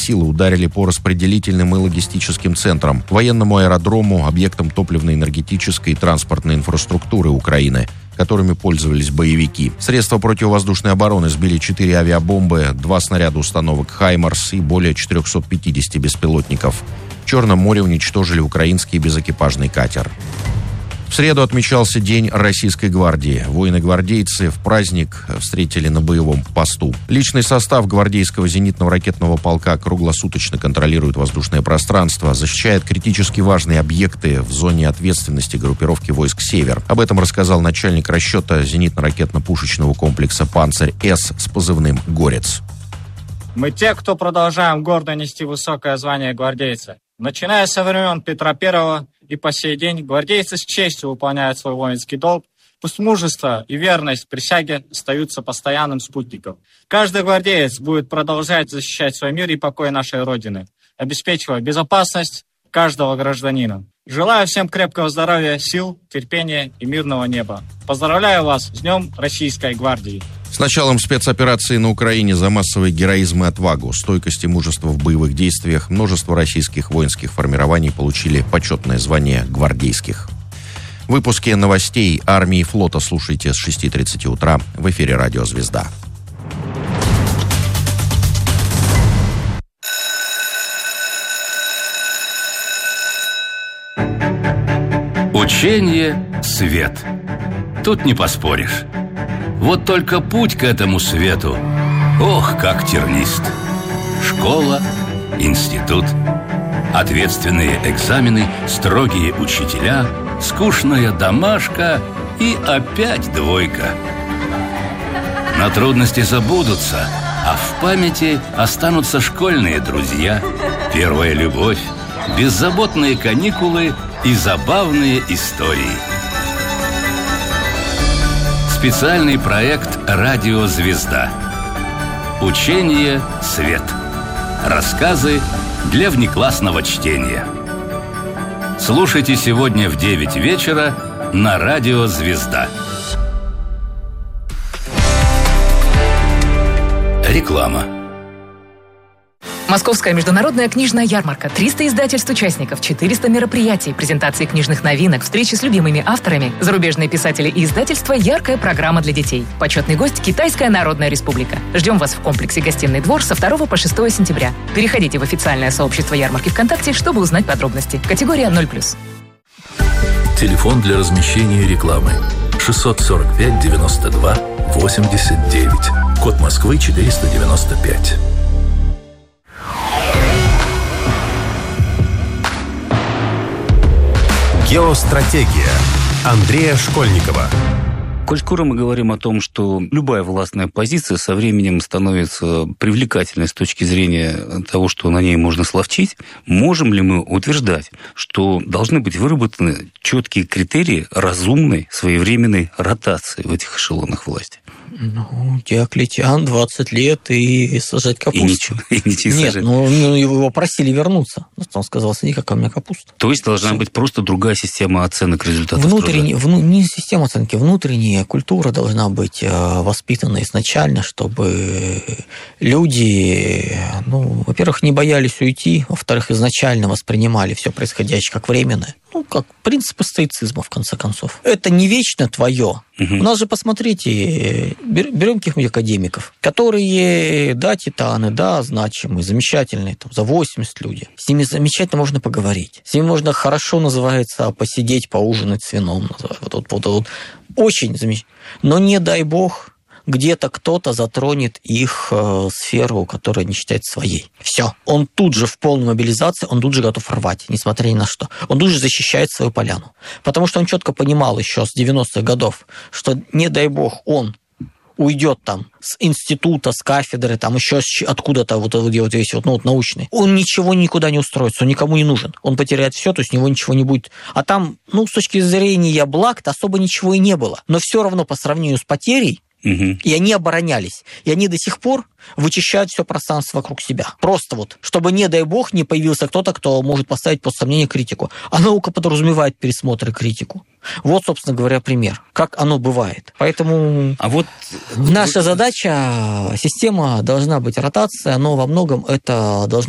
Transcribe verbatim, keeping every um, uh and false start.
силы ударили по распределительным и логистическим центрам, военному аэродрому, объектам топливно-энергетической и транспортной инфраструктуры Украины, которыми пользовались боевики. Средства противовоздушной обороны сбили четыре авиабомбы, два снаряда установок «Хаймарс» и более четыреста пятьдесят беспилотников. В Черном море уничтожили украинский безэкипажный катер. В среду отмечался День Российской гвардии. Воины-гвардейцы в праздник встретили на боевом посту. Личный состав гвардейского зенитного ракетного полка круглосуточно контролирует воздушное пространство, защищает критически важные объекты в зоне ответственности группировки войск «Север». Об этом рассказал начальник расчета зенитно-ракетно-пушечного комплекса «Панцирь-С» с позывным «Горец». Мы те, кто продолжаем гордо нести высокое звание гвардейца. Начиная со времен Петра Первого и по сей день гвардейцы с честью выполняют свой воинский долг, пусть мужество и верность присяге остаются постоянным спутником. Каждый гвардеец будет продолжать защищать свой мир и покой нашей Родины, обеспечивая безопасность каждого гражданина. Желаю всем крепкого здоровья, сил, терпения и мирного неба. Поздравляю вас с Днем Российской гвардии. С началом спецоперации на Украине за массовый героизм и отвагу, стойкость и мужество в боевых действиях множество российских воинских формирований получили почетное звание гвардейских. Выпуски новостей армии и флота слушайте с шести тридцати утра в эфире «Радио Звезда». Учение — свет. Тут не поспоришь. Вот только путь к этому свету, ох, как тернист. Школа, институт, ответственные экзамены, строгие учителя, скучная домашка и опять двойка. Но трудности забудутся, а в памяти останутся школьные друзья, первая любовь, беззаботные каникулы и забавные истории. Специальный проект «Радио Звезда». Учение «Свет». Рассказы для внеклассного чтения. Слушайте сегодня в девять вечера на «Радио Звезда». Реклама. Московская международная книжная ярмарка. триста издательств участников, четыреста мероприятий, презентации книжных новинок, встречи с любимыми авторами, зарубежные писатели и издательства, яркая программа для детей. Почетный гость — Китайская Народная Республика. Ждем вас в комплексе «Гостиный двор» со второго по шестое сентября. Переходите в официальное сообщество ярмарки ВКонтакте, чтобы узнать подробности. Категория ноль плюс. Телефон для размещения рекламы шестьсот сорок пять девяносто два восемьдесят девять. Код Москвы четыреста девяносто пять. Геостратегия Андрея Школьникова. Коль скоро мы говорим о том, что любая властная позиция со временем становится привлекательной с точки зрения того, что на ней можно словчить, можем ли мы утверждать, что должны быть выработаны четкие критерии разумной своевременной ротации в этих эшелонах власти? Ну, Диоклетиан, двадцать лет и сажать капусту. И ничего, и ничего Нет, сажать. ну, ну, его просили вернуться. Он сказал, сиди, какая у меня капуста. То есть должна Все. быть просто другая система оценок результатов Внутренне, труда? вну, не система оценки, внутренняя культура должна быть воспитана изначально, чтобы люди, ну, во-первых, не боялись уйти, во-вторых, изначально воспринимали все происходящее как временное. Ну, как принципы стоицизма, в конце концов. Это не вечно твое. Угу. У нас же, посмотрите, берем каких-нибудь академиков, которые, да, титаны, да, значимые, замечательные, там, за восемьдесят люди. С ними замечательно можно поговорить. С ними можно хорошо, называется, посидеть, поужинать с вином. Вот, вот, вот, вот. Очень замечательно. Но не дай бог, где-то кто-то затронет их э, сферу, которая не считается своей. Все. Он тут же в полной мобилизации, он тут же готов рвать, несмотря ни на что. Он тут же защищает свою поляну. Потому что он четко понимал еще с девяностых годов, что, не дай бог, он уйдет там с института, с кафедры, там еще откуда-то, вот, где вот весь вот, ну, вот научный. Он ничего никуда не устроится, он никому не нужен. Он потеряет все, то есть у него ничего не будет. А там, ну, с точки зрения благ-то особо ничего и не было. Но все равно по сравнению с потерей, угу. И они оборонялись. И они до сих пор вычищают все пространство вокруг себя. Просто вот, чтобы, не дай бог, не появился кто-то, кто может поставить под сомнение критику. А наука подразумевает пересмотр и критику. Вот, собственно говоря, пример, как оно бывает. Поэтому а вот наша задача, система должна быть ротация, но во многом это должно